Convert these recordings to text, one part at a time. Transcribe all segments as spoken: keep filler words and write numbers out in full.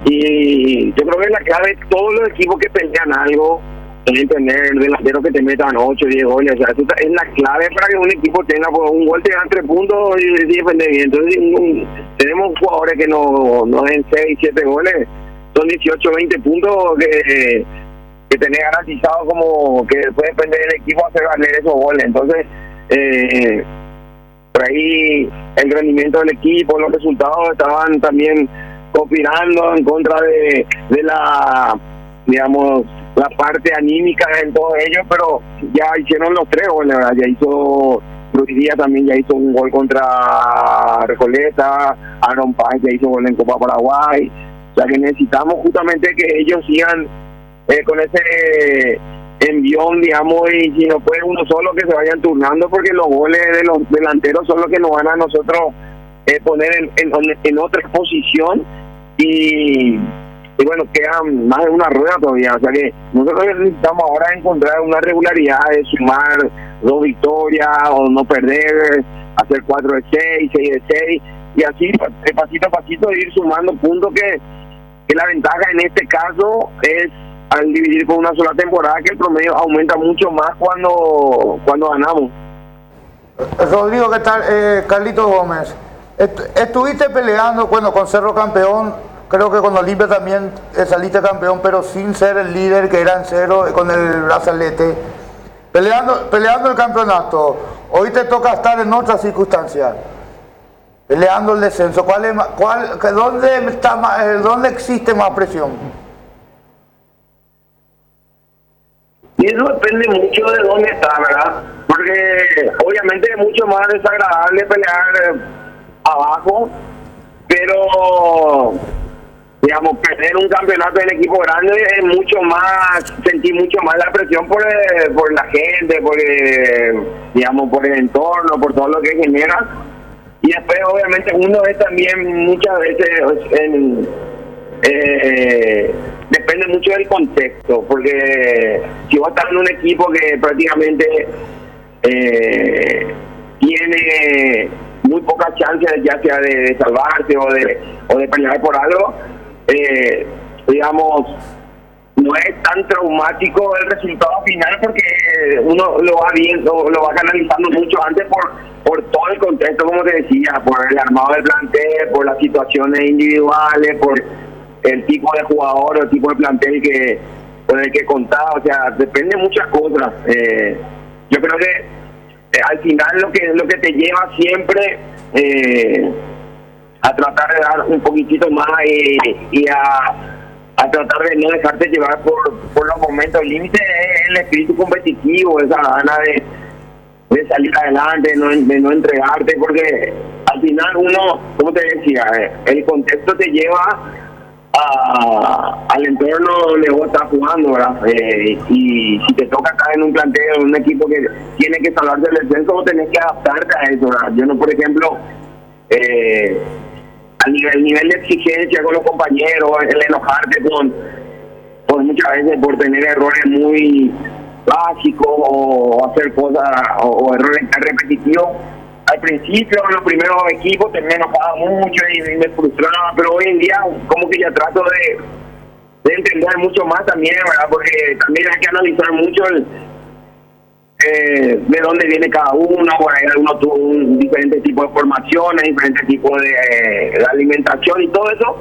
Y yo creo que la clave es todos los equipos que pelean algo, deben tener delanteros que te metan ocho o diez goles. O sea, eso es la clave para que un equipo tenga por un gol, te dan tres puntos y defiende bien. Entonces, un, tenemos jugadores que no, no den seis, siete goles, son dieciocho, veinte puntos que, que tenés garantizado, como que después depende del equipo hacer valer esos goles. Entonces, eh, por ahí el rendimiento del equipo, los resultados estaban también conspirando en contra de, de la, digamos, la parte anímica en todos ellos, pero ya hicieron los tres goles, ¿verdad? Ya hizo Ruiz Díaz, también ya hizo un gol contra Recoleta, Aaron Paz ya hizo gol en Copa Paraguay. O sea que necesitamos justamente que ellos sigan eh, con ese envión, digamos, y si no puede uno solo, que se vayan turnando, porque los goles de los delanteros son los que nos van a nosotros eh, poner en, en, en otra exposición, y, y bueno, quedan más de una rueda todavía. O sea que nosotros necesitamos ahora encontrar una regularidad de sumar dos victorias o no perder, hacer cuatro de seis, seis de seis, y así de pasito a pasito ir sumando puntos, que, que la ventaja en este caso es al dividir con una sola temporada, que el promedio aumenta mucho más cuando cuando ganamos. Rodrigo, ¿qué tal? Eh, Carlitos Gómez, Est estuviste peleando, bueno, con Cerro campeón, creo que con Olimpia también eh, saliste campeón, pero sin ser el líder, que era en cero, con el brazalete, peleando, peleando el campeonato. Hoy te toca estar en otras circunstancias, peleando el descenso. ¿Cuál es, cuál, dónde, está más, ¿Dónde existe más presión? Y eso depende mucho de dónde está, ¿verdad? Porque obviamente es mucho más desagradable pelear abajo, pero, digamos, perder un campeonato del equipo grande es mucho más, sentir mucho más la presión por, el, por la gente, por el, digamos, por el entorno, por todo lo que genera. Y después, obviamente, uno es también muchas veces en... Eh, depende mucho del contexto, porque si vos estás en un equipo que prácticamente eh, tiene muy pocas chances, ya sea de, de salvarse o de, o de pelear por algo, eh, digamos, no es tan traumático el resultado final, porque uno lo va viendo, lo va canalizando mucho antes por, por todo el contexto, como te decía, por el armado del plantel, por las situaciones individuales, por el tipo de jugador o el tipo de plantel que con el que contaba. O sea, depende de muchas cosas. Eh, yo creo que eh, al final lo que lo que te lleva siempre eh, a tratar de dar un poquitito más y, y a, a tratar de no dejarte llevar por, por los momentos límites es el espíritu competitivo, esa gana de, de salir adelante, de no, de no entregarte, porque al final uno, como te decía, eh, el contexto te lleva A, al entorno donde vos estás jugando, ¿verdad? Eh, y si te toca estar en un plantel, en un equipo que tiene que salvarse del descenso, vos tenés que adaptarte a eso, ¿verdad? Yo no, por ejemplo, eh, a nivel, el nivel de exigencia con los compañeros, el enojarte con, con muchas veces por tener errores muy básicos o hacer cosas o, o errores repetitivos. Al principio, en los primeros equipos, me enojaba mucho y me frustraba, pero hoy en día como que ya trato de, de entender mucho más también, ¿verdad? Porque también hay que analizar mucho el, eh, de dónde viene cada uno. Por ahí algunos tuvo un diferente tipo de formaciones, diferentes tipos de, eh, de alimentación, y todo eso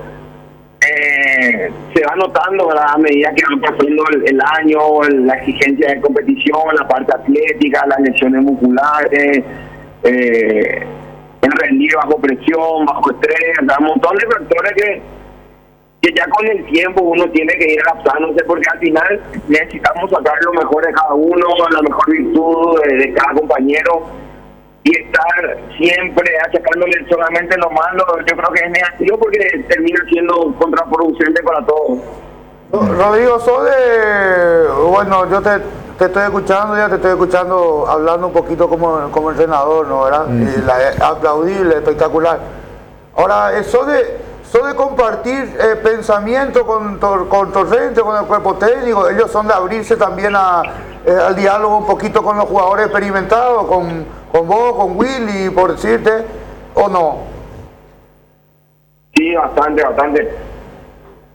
eh, se va notando, ¿verdad? A medida que va pasando el, el año, el, la exigencia de competición, la parte atlética, las lesiones musculares, Eh, el rendir bajo presión, bajo estrés, un montón de factores que, que ya con el tiempo uno tiene que ir adaptándose, porque al final necesitamos sacar lo mejor de cada uno, la mejor virtud de, de cada compañero, y estar siempre achacándole solamente lo malo, yo creo que es negativo, porque termina siendo contraproducente para todos. Rodrigo, sos de... Bueno, yo te, te estoy escuchando, ya te estoy escuchando hablando un poquito como, como entrenador, ¿no? ¿Verdad? Mm. Y la, aplaudible, espectacular. Ahora, sos de, sos de compartir eh, pensamiento con, con Torrente, con el cuerpo técnico. Ellos son de abrirse también a, eh, al diálogo un poquito con los jugadores experimentados, con, con vos, con Willy, por decirte, ¿o no? Sí, bastante, bastante.